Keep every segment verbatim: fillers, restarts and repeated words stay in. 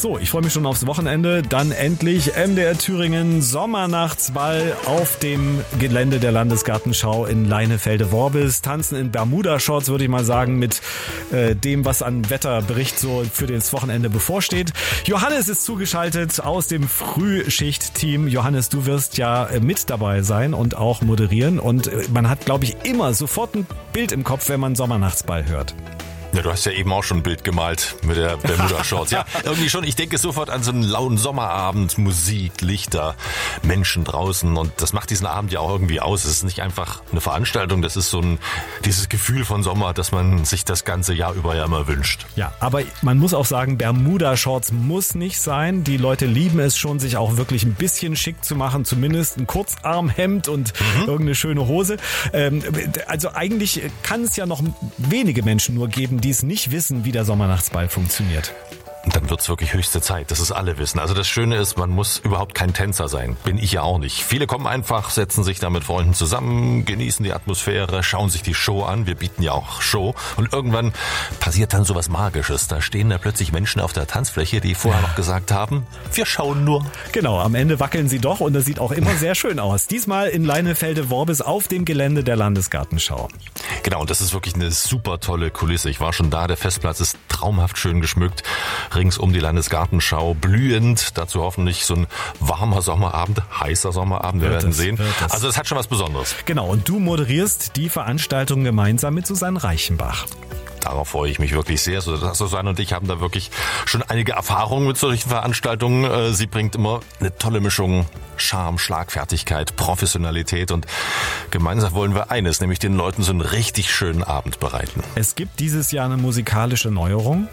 So, ich freue mich schon aufs Wochenende. Dann endlich M D R Thüringen Sommernachtsball auf dem Gelände der Landesgartenschau in Leinefelde-Worbis. Tanzen in Bermuda-Shorts, würde ich mal sagen, mit äh, dem, was an Wetterbericht so für das Wochenende bevorsteht. Johannes ist zugeschaltet aus dem Frühschicht-Team. Johannes, du wirst ja äh, mit dabei sein und auch moderieren. Und äh, man hat, glaube ich, immer sofort ein Bild im Kopf, wenn man Sommernachtsball hört. Ja, du hast ja eben auch schon ein Bild gemalt mit der Bermuda-Shorts. Ja, irgendwie schon. Ich denke sofort an so einen lauen Sommerabend, Musik, Lichter, Menschen draußen. Und das macht diesen Abend ja auch irgendwie aus. Es ist nicht einfach eine Veranstaltung, das ist so ein, dieses Gefühl von Sommer, das man sich das ganze Jahr über ja immer wünscht. Ja, aber man muss auch sagen, Bermuda-Shorts muss nicht sein. Die Leute lieben es schon, sich auch wirklich ein bisschen schick zu machen. Zumindest ein Kurzarmhemd und mhm. irgendeine schöne Hose. Ähm, also eigentlich kann es ja noch wenige Menschen nur geben, die es nicht wissen, wie der Sommernachtsball funktioniert. Und dann wird's wirklich höchste Zeit, dass es alle wissen. Also das Schöne ist, man muss überhaupt kein Tänzer sein. Bin ich ja auch nicht. Viele kommen einfach, setzen sich da mit Freunden zusammen, genießen die Atmosphäre, schauen sich die Show an. Wir bieten ja auch Show. Und irgendwann passiert dann sowas Magisches. Da stehen da plötzlich Menschen auf der Tanzfläche, die vorher noch gesagt haben, wir schauen nur. Genau, am Ende wackeln sie doch und das sieht auch immer sehr schön aus. Diesmal in Leinefelde-Worbis auf dem Gelände der Landesgartenschau. Genau, und das ist wirklich eine super tolle Kulisse. Ich war schon da, der Festplatz ist traumhaft schön geschmückt. Rings um die Landesgartenschau blühend. Dazu hoffentlich so ein warmer Sommerabend, heißer Sommerabend, wir wird werden es, sehen. Es. Also das hat schon was Besonderes. Genau, und du moderierst die Veranstaltung gemeinsam mit Susanne Reichenbach. Darauf freue ich mich wirklich sehr. Susanne und ich haben da wirklich schon einige Erfahrungen mit solchen Veranstaltungen. Sie bringt immer eine tolle Mischung Charme, Schlagfertigkeit, Professionalität und gemeinsam wollen wir eines, nämlich den Leuten so einen richtig schönen Abend bereiten. Es gibt dieses Jahr eine musikalische Neuerung.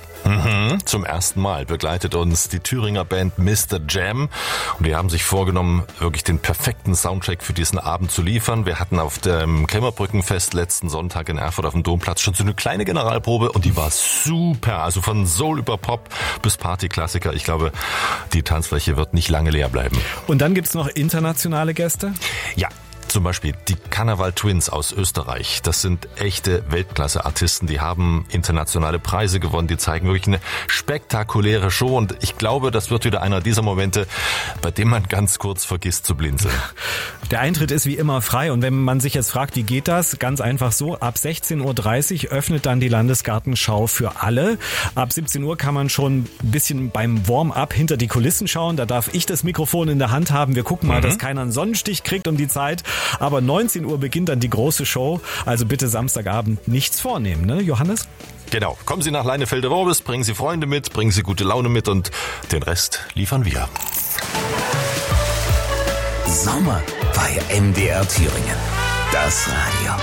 Mhm. Zum ersten Mal begleitet uns die Thüringer Band Mister Jam und die haben sich vorgenommen, wirklich den perfekten Soundtrack für diesen Abend zu liefern. Wir hatten auf dem Krämerbrückenfest letzten Sonntag in Erfurt auf dem Domplatz schon so eine kleine Generalprobe und die war super. Also von Soul über Pop bis Partyklassiker. Ich glaube, die Tanzfläche wird nicht lange leer bleiben. Und dann gibt's noch internationale Gäste? Ja. Zum Beispiel die Carnaval Twins aus Österreich. Das sind echte Weltklasse-Artisten. Die haben internationale Preise gewonnen. Die zeigen wirklich eine spektakuläre Show. Und ich glaube, das wird wieder einer dieser Momente, bei dem man ganz kurz vergisst zu blinzeln. Der Eintritt ist wie immer frei. Und wenn man sich jetzt fragt, wie geht das? Ganz einfach so. Ab sechzehn Uhr dreißig öffnet dann die Landesgartenschau für alle. Ab siebzehn Uhr kann man schon ein bisschen beim Warm-up hinter die Kulissen schauen. Da darf ich das Mikrofon in der Hand haben. Wir gucken mal, mhm. dass keiner einen Sonnenstich kriegt um die Zeit. Aber neunzehn Uhr beginnt dann die große Show. Also bitte Samstagabend nichts vornehmen, ne, Johannes? Genau. Kommen Sie nach Leinefelde-Worbis, bringen Sie Freunde mit, bringen Sie gute Laune mit und den Rest liefern wir. Sommer bei M D R Thüringen. Das Radio.